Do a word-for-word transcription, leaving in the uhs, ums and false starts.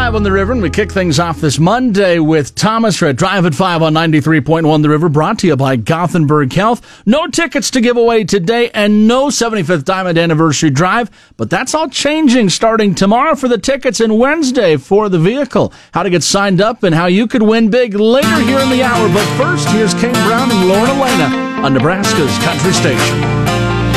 five on the River, and we kick things off this Monday with Thomas at Drive at five on ninety-three point one The River, brought to you by Gothenburg Health. No tickets to give away today and no seventy-fifth Diamond Anniversary Drive, but that's all changing starting tomorrow for the tickets and Wednesday for the vehicle. How to get signed up and how you could win big later here in the hour. But first, here's Kane Brown and Lauren Elena on Nebraska's Country Station.